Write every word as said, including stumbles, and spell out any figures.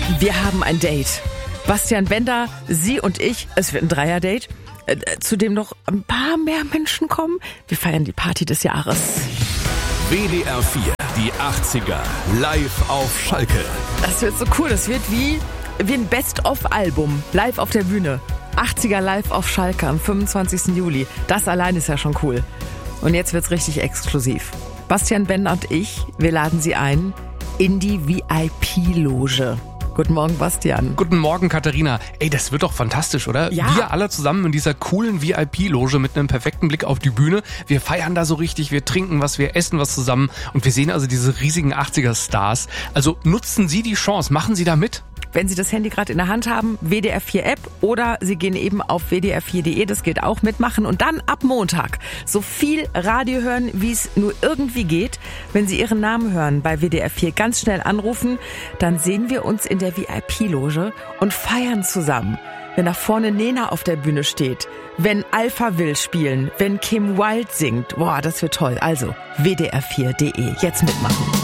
Wir haben ein Date. Bastian Bender, Sie und ich, es wird ein Dreier-Date, äh, zu dem noch ein paar mehr Menschen kommen. Wir feiern die Party des Jahres. W D R vier, die achtziger, live auf Schalke. Das wird so cool, das wird wie, wie ein Best-of-Album, live auf der Bühne. achtziger live auf Schalke am fünfundzwanzigsten Juli. Das allein ist ja schon cool. Und jetzt wird's richtig exklusiv. Bastian Bender und ich, wir laden Sie ein in die V I P-Loge. Guten Morgen, Bastian. Guten Morgen, Katharina. Ey, das wird doch fantastisch, oder? Ja. Wir alle zusammen in dieser coolen V I P-Loge mit einem perfekten Blick auf die Bühne. Wir feiern da so richtig, wir trinken was, wir essen was zusammen und wir sehen also diese riesigen achtziger-Stars. Also nutzen Sie die Chance, machen Sie da mit. Wenn Sie das Handy gerade in der Hand haben, W D R vier App oder Sie gehen eben auf w d r vier punkt d e, das geht auch, mitmachen und dann ab Montag so viel Radio hören, wie es nur irgendwie geht. Wenn Sie Ihren Namen hören bei W D R vier, ganz schnell anrufen, dann sehen wir uns in der V I P-Loge und feiern zusammen. Wenn da vorne Nena auf der Bühne steht, wenn Alpha Will spielen, wenn Kim Wilde singt, boah, das wird toll. Also w d r vier punkt d e, jetzt mitmachen.